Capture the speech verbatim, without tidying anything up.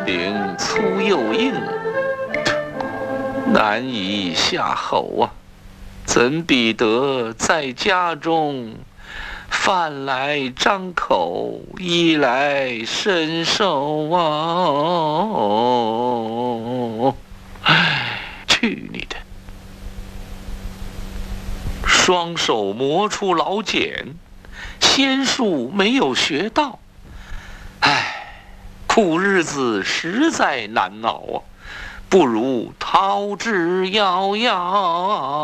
柄粗又硬，难以下喉啊！怎比得在家中，饭来张口，衣来伸手啊！唉，去你的！双手磨出老茧，仙术没有学到，唉，苦日子实在难熬啊！不如逃之夭夭。